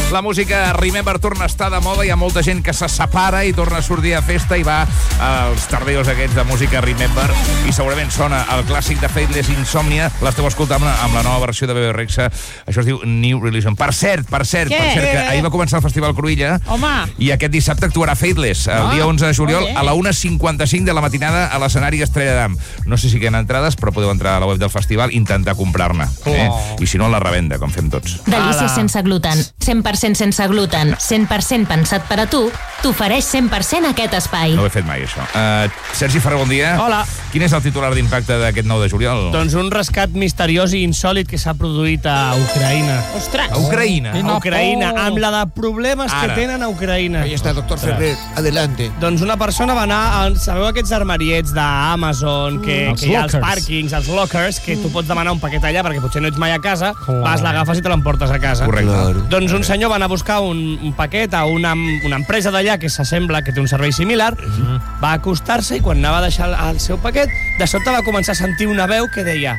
La música Remember torna a estar de moda, hi ha molta gent que se separa i torna a sortir a festa i va als tardeos aquests de música Remember i segurament sona el clàssic de Faithless, Insomnia. L'esteu escoltant amb la nova versió de Bebe Rexha. Això es diu New Religion. Per cert, que ahir va començar el Festival Cruïlla. Home. I aquest dissabte actuarà Faithless, el dia 11 de juliol a la 1:55 de la matinada a l'escenari Estrella d'Am. No sé si queden entrades, però podeu entrar a la web del festival i intentar comprar-ne. I si no, la revenda, com fem tots. Delícies sense gluten, 100% sense gluten, 100% pensat per a tu, t'ofereix 100% aquest espai. No ho he fet mai, això. Sergi Ferrer, bon dia. Hola. Quin és el titular d'impacte d'aquest 9 de juliol? Doncs un rescat misteriós i insòlid que s'ha produït a Ucraïna. Ostres. A Ucraïna? A Ucraïna, amb la de problemes que tenen a Ucraïna. Ahí está, doctor Ferrer, adelante. Doncs una persona va anar, sabeu aquests armariets d'Amazon que hi ha als pàrquings, els lockers, que tu pots demanar un paquet allà perquè potser no ets mai a casa, vas, l'agafes i te l'emportes a casa. Correcte. Doncs un senyor va anar a buscar un paquet a una empresa d'allà que s'assembla que té un servei similar, va acostar-se i quan anava a deixar el seu paquet, de sobte va començar a sentir una veu que deia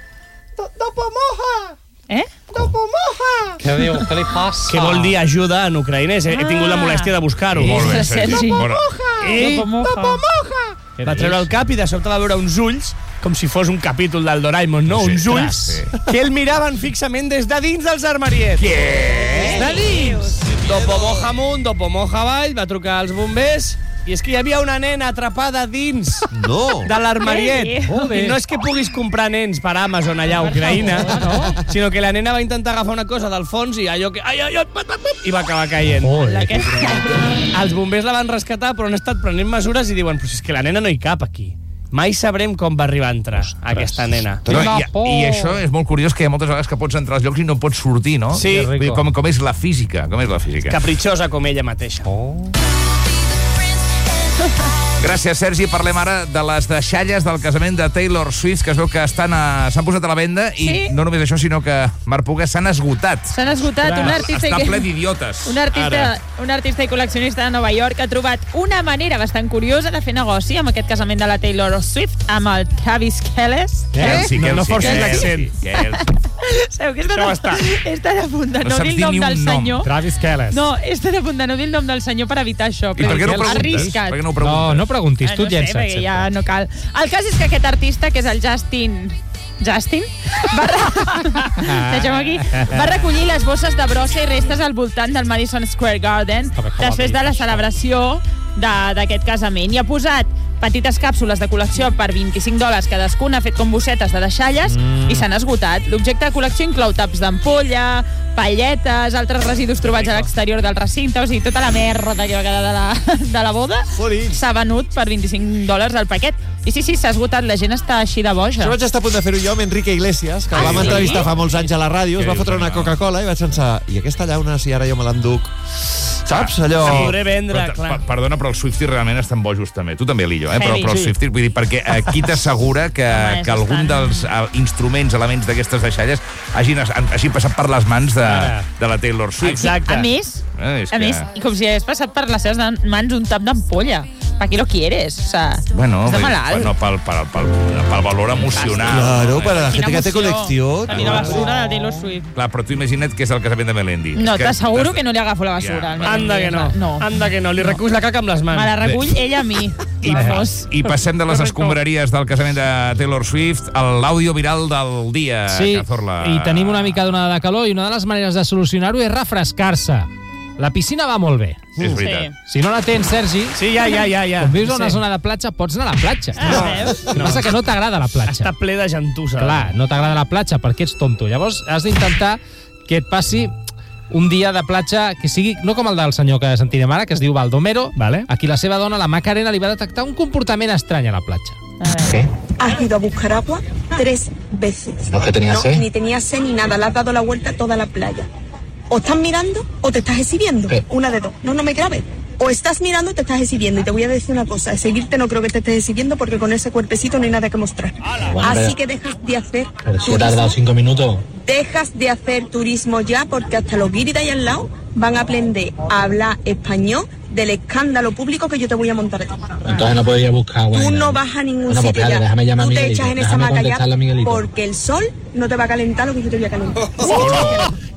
Dopomoja! Dopomoja! Què diu? Què li passa? Que vol dir ajuda en ucraïnès. He tingut la molèstia de buscar-ho. Molt bé, Sergi. Dopomoja! Va treure el cap i de sobte va veure uns ulls, com si fos un capítol del Doraemon, no? Uns ulls que el miraven fixament des de dins dels armariets. Què? De dins! Dopomoja amunt, dopomoja avall, va trucar als bombers i és que hi havia una nena atrapada dins de l'armariet. I no és que puguis comprar nens per Amazon allà a Ucraïna, sinó que la nena va intentar agafar una cosa del fons i allò que... i va acabar caient. Els bombers la van rescatar, però han estat prenent mesures i diuen, però és que la nena no hi cap aquí. Mai sabrem com va arribar a entrar aquesta nena. No, I això és molt curiós, que hi ha moltes vegades que pots entrar als llocs i no pots sortir, no? Sí. Com és la física, Capritxosa com ella mateixa. Gràcies, Sergi. Parlem ara de les deixalles del casament de Taylor Swift, que es veu que s'han posat a la venda i no només això, sinó que, Marc Puga, s'han esgotat. S'han esgotat. Un artista Està ple d'idiotes. Un artista i col·leccionista de Nova York ha trobat una manera bastant curiosa de fer negoci amb aquest casament de la Taylor Swift amb el Travis Kelce. No forcis l'accent. Sabeu que he estat a punt de no dir el nom del senyor. Travis Kelce. No, he estat a punt de no dir el nom del senyor per evitar això. I per què no preguntes? No preguntis, tu et llença't. No sé, perquè ja no cal. El cas és que aquest artista, que és el Justin, va recollir les bosses de brossa i restes al voltant del Madison Square Garden després de la celebració d'aquest casament. I ha posat petites càpsules de col·lecció per $25 cadascuna, fet com bossetes de deixalles, i s'han esgotat. L'objecte de col·lecció inclou taps d'ampolla, palletes, altres residus trobats a l'exterior del recinte, o sigui, tota la merda que va quedar de la boda s'ha venut per $25 al paquet. I sí, s'ha esgotat, la gent està així de boja. Jo vaig estar a punt de fer-ho jo amb Enrique Iglesias, que el vam entrevistar fa molts anys a la ràdio, es va fotre una Coca-Cola i vaig pensar, i aquesta llauna, si ara jo me l'enduc? Saps, allò... La podré vendre, clar. Perdona, però els Swifties realment estan bojos també. Tu també, Lillo, però els Swifties, vull dir, perquè qui t'assegura que algun dels instruments, elements d'aquestes deixalles hagin passat per les mans de la Taylor Swift. Exacte. A més, com si hagués passat per les seves mans un tap d'ampolla. ¿Para qué lo quieres? O sea, bueno, es de malalt. Bueno, pel valor emocional. Claro, para la gente que hace colección. Tenir la basura de Taylor Swift. Clar, però tu imagina't que és el casament de Melendi. No, t'asseguro que no li agafo la basura. Anda que no. Anda que no. Li reculls la caca amb les mans. Me la recull ella a mi. I passem de les escombraries del casament de Taylor Swift a l'àudio viral del dia. Sí, i tenim una mica d'onada de calor i una de les maneres de solucionar-ho és refrescar-se. La piscina va molt bé. És veritat. Si no la tens, Sergi... Sí, ja. Com vius a una zona de platja, pots anar a la platja. El que passa que no t'agrada la platja. Està ple de gentussa. Clar, no t'agrada la platja perquè ets tonto. Llavors has d'intentar que et passi un dia de platja que sigui, no com el del senyor que sentirem ara, que es diu Baldomero, aquí la seva dona, la Macarena, li va detectar un comportament estrany a la platja. ¿Qué? Has ido a buscar agua 3 veces. ¿No que tenía sed? Ni tenía sed ni nada, le has dado la vuelta a toda la playa. O estás mirando o te estás exhibiendo. Una de dos. No me grabes. O estás mirando o te estás exhibiendo. Y te voy a decir una cosa. Seguirte no creo que te estés exhibiendo porque con ese cuerpecito no hay nada que mostrar. Bueno, así que dejas de hacer turismo. ¿Si he tardado 5 minutos? Dejas de hacer turismo ya porque hasta los guiris de ahí al lado van a aprender a hablar español del escándalo público que yo te voy a montar a ti. Entonces no podría buscar... Tú no vas a ningún sitio ya. Tú te echas en esa hamaca ya porque el sol no te va a calentar lo que yo te voy a calentar.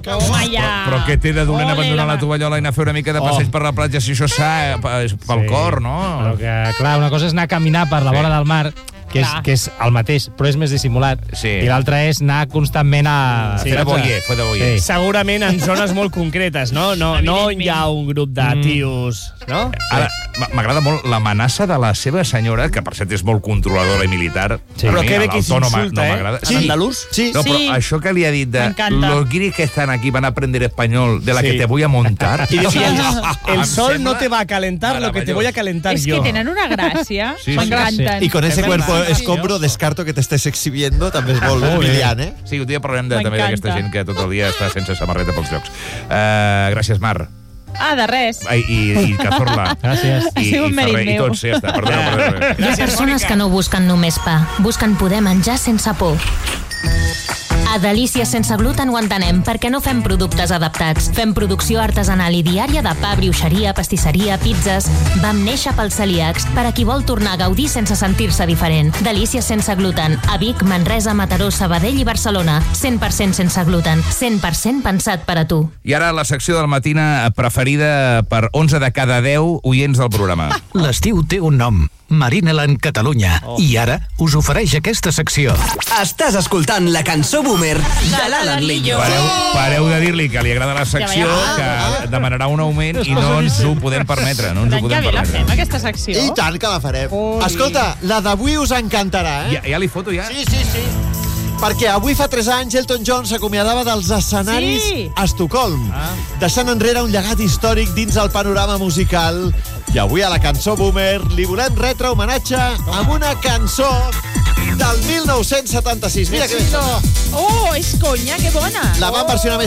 Home, ja. Però què té de dolent Ole, abandonar la tovallola i anar a fer una mica de passeig per la platja si això és sa pel cor, no? Però que, clar, una cosa és anar a caminar per la vora del mar, que és el mateix, però és més dissimulat. Sí. I l'altre és anar constantment a... Fer de boier, fer de boier. Sí. Segurament en zones molt concretes, no? No hi ha un grup de tios, no? Ara, m'agrada molt l'amenaça de la seva senyora, que per cert és molt controladora i militar. Sí. Però que bé que l'autònoma s'insulta, no m'agrada. En andalús? Sí. No, però Sí. això que li ha dit de M'encanta. los guiris que están aquí van a aprender español de la Sí. que te voy a montar. I diu, Em el sol no sembla te va a calentar lo que te voy a calentar És yo. que tenen una gràcia. Sí, sí. M'encanten. Y con ese Es cuerpo verdad. escombro descarto que te estés exhibiendo, també és molt humiliant, eh? Sí, un dia parlarem també M'encanta. d'aquesta gent que tot el dia està sense samarreta pels jocs. Gràcies, Mar. De res. I Cazorla. Gràcies. Ha sigut mèrit Ferrer, I meu. tots, ja està. Perdona. Hi ha persones que no busquen només pa, busquen poder menjar sense por. A Delícies sense gluten ho entenem, perquè no fem productes adaptats. Fem producció artesanal i diària de pa, brioixeria, pastisseria, pizzas. Vam néixer pels celíacs, per a qui vol tornar a gaudir sense sentir-se diferent. Delícies sense gluten. A Vic, Manresa, Mataró, Sabadell i Barcelona. 100% sense gluten. 100% pensat per a tu. I ara la secció del Matina preferida per 11 de cada 10 oients del programa. L'estiu té un nom, Marineland Catalunya. I ara us ofereix aquesta secció. Estàs escoltant la cançó Boomer de l'Alan Lillo. Pareu de dir-li que li agrada la secció, que demanarà un augment i no ens ho podem permetre. No ens ho L'any que podem ve la permetre. fem, aquesta secció. I tant que la farem. Escolta, la d'avui us encantarà, eh? Ja li foto, ja? Sí. Perquè avui fa 3 anys Elton John s'acomiadava dels escenaris Sí. a Estocolm, deixant enrere un llegat històric dins el panorama musical. I avui a la cançó Boomer li volem retre homenatge amb una cançó del 1976. Mira que bé. Oh, és conya, que bona. La van versionar més